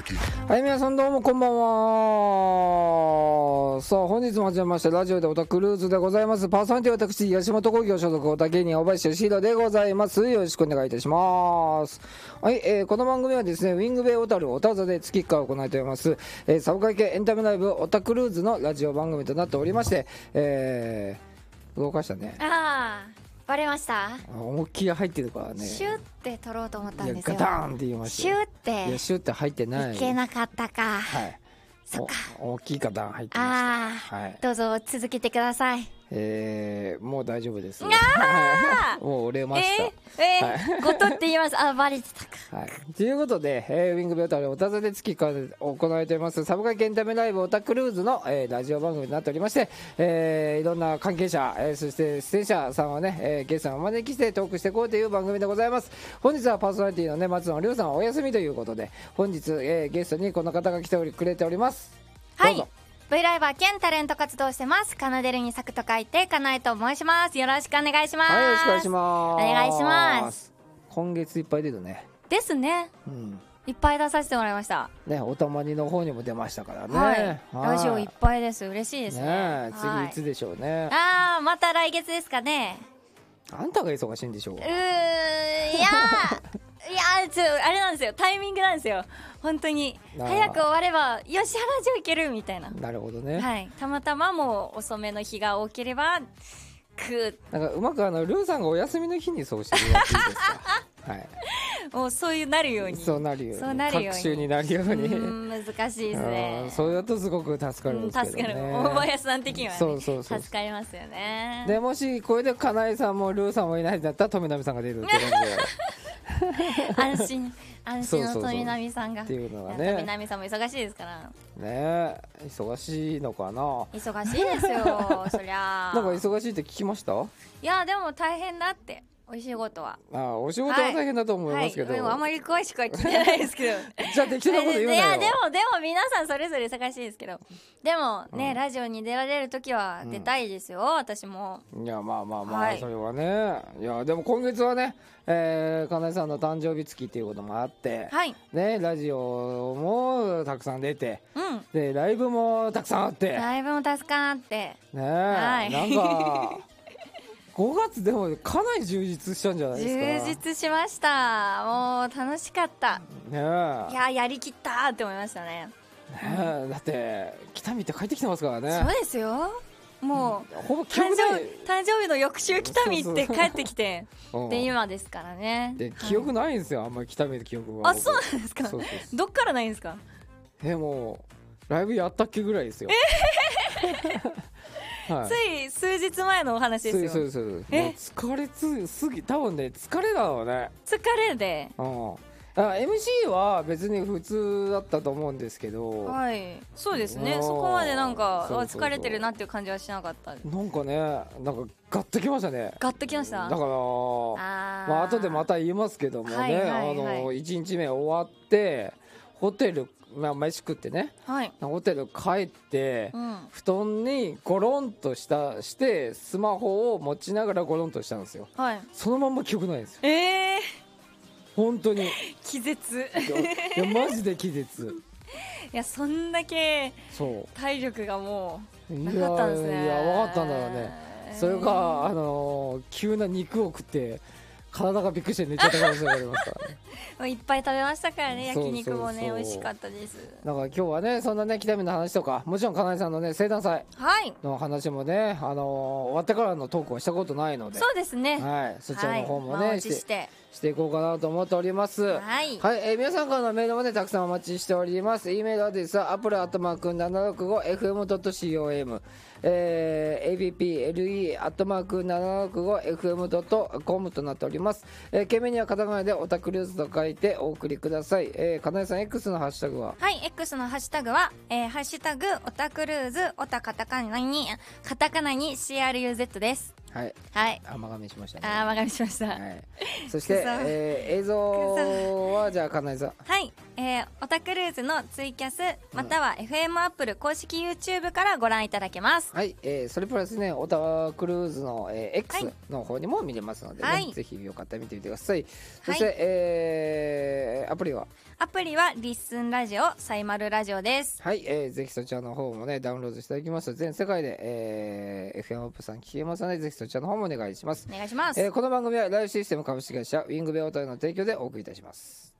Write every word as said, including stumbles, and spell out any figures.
はい、皆さんどうもこんばんは。さあ、本日も始めましたラジオでオタクルーズでございます。パーソナリティは私吉本興業所属オタ芸人大林義弘でございます。よろしくお願いいたします。はい、えー、この番組はですね、ウィングベイオタルオタザで月いっかい行っております、えー、サブカル系エンタメライブオタクルーズのラジオ番組となっておりまして、えー、動かしたね。 ああ、バレました。 思いっきり入ってるからね。 シュッて取ろうと思ったんですよ。 いやガターンって言いましたよ。 シュッていやシュッて入ってない。 いけなかったか。 はい。 そっか。 大きいガターン入ってました。 ああ、はい、どうぞ続けてください。 えー、もう大丈夫です。 あもう折れました。 えーえーはい、ごとって言います。あ、バレてたか。 はい。ということで、えー、ウィングベオタルオタザで月から行われておりますサブカルエンタメライブオタクルーズの、えー、ラジオ番組になっておりまして、えー、いろんな関係者、えー、そして出演者さんをね、えー、ゲストをお招きしてトークしていこうという番組でございます。本日はパーソナリティのね松野亮さんはお休みということで、本日、えー、ゲストにこの方が来ておりくれております。 はい。V ライバー兼タレント活動してます。カナデルに咲くと書いてかなえと申します。よろしくお願いします。 はい、よろしくお願いします。 お願いします。 今月いっぱい出るね。 ですね。うん。いっぱい出させてもらいました。 ね、おたまにの方にも出ましたからね。 はい。ラジオいっぱいです。嬉しいですね。 ね、次いつでしょうね。 ああ、また来月ですかね。 あんたが忙しいんでしょう。うーん、いやいやー、ちょあれなんですよ、タイミングなんですよ。本当に早く終わればよし、ラジオいけるみたいな。 なるほどね。 はい、たまたまもう遅めの日が多ければくなんかうまくあのルーさんがお休みの日にそうしてるやついいですか。はい。 もうそういうなるように。 そうなるように。 そうなるように。 各週になるように。 うん難しいですね。 そうだとすごく助かるんですけどね。 助かる。大林さん的にはね。 そうそうそう。 助かりますよね。 でもしこれでかなえさんもルーさんもいないんだったら富波さんが出るって感じで。 安心安心の富波さんがっていうのがね。 富波さんも忙しいですからね。忙しいのかな。 忙しいですよ。そりゃなんか忙しいって聞きました。いやでも大変だって、お仕事は。 ああ、お仕事は大変だと思いますけど、 はいはい、あまり詳しくは聞いてないですけどじゃあ適当なこと言うなよ。 いやでもでも皆さんそれぞれ忙しいですけど、でもね、うん、ラジオに出られる時は出たいですよ、うん、私も。 いやまあまあまあ、はい、それはね。いやでも今月はね、えー、かなえさんの誕生日月っていうこともあって、はい、ね、ラジオもたくさん出て、うん、でライブもたくさんあって、 ライブもたくさんあってね、 はい、なんかごがつでもかなり充実したんじゃないですか。 充実しました。もう楽しかった、ね、いややりきったって思いましたね。 ね、だって北見って帰ってきてますからね。 そうですよ。もうほぼ誕生誕生日の翌週北見って帰ってきてで今ですからね。 で記憶ないんですよ、はい、あんまり北見の記憶は。 あ、そうなんですか。そうそうそう。どっからないんですか。 えもうライブやったっけぐらいですよ。 はい、つい数日前のお話ですよ。 そうそうそう。え疲れつすぎ多分ね、疲れだろうね。 疲れで、うん、 あ エムシー は別に普通だったと思うんですけど、 はい、そうですね。そこまでなんかそうそうそう疲れてるなっていう感じはしなかった。 なんかね、なんかガッときましたね。 ガッときました。 だからあ、まあ後でまた言いますけどもね、はいはいはい、あのいちにちめ終わってホテル、まあ、飯食ってね、はい、ホテル帰って、うん、布団にゴロンとしたしてスマホを持ちながらゴロンとしたんですよ、はい、そのまんま記憶ないんですよ。えー、本当に気絶。 いやマジで気絶。 いやそんだけ体力がもうなかったんですね。 いや分かったんだろうね。それがあのー、急な肉を食って体がびっくりして寝ちゃった可能性がありますからね。 いっぱい食べましたからね。焼肉もね美味しかったです。 だから今日はねそんなね北見の話とか、もちろんかなえさんのね生誕祭の話もね、あのー、終わってからのトークをしたことないので、 そうですね、 はい、そちらの方もね、 はい、してしていこうかなと思っております。はい、はい、えー、皆さんからのメールもねたくさんお待ちしております。 E メールアドレスはアプルアットマーク ななろくごエフエムドットコム、 えー、エーピーピーエルイー アットマーク ななろくごエフエムドットコム となっております。えー、件名にはカタカナでオタクルーズと書いてお送りください。えー、かなえさん X のハッシュタグは？ はい、 X のハッシュタグは、えー、ハッシュタグオタクルーズ、オタカタカナにカタカナに シーアールユーゼット です。はい、はい、 甘噛みしましたね。 あ、甘噛みしました。はい、 そして、えー、映像はじゃあかなえさん。 はい、 えー、オタクルーズのツイキャスまたは エフエム アップル公式 YouTube からご覧いただけます。 はい、えー、それプラスねオタクルーズの、えー、X の方にも見れますのでね、はい、ぜひよかったら見てみてください。そして、はい、えー、アプリはアプリはリッスンラジオサイマルラジオです。 はい、えー、ぜひそちらの方もねダウンロードしていただきますと全世界で、えー、エフエム アップさん聞けますのでぜひそちらの方もお願いします。 お願いします。 えー、この番組はライフシステム株式会社ウィングベオタイの提供でお送りいたします。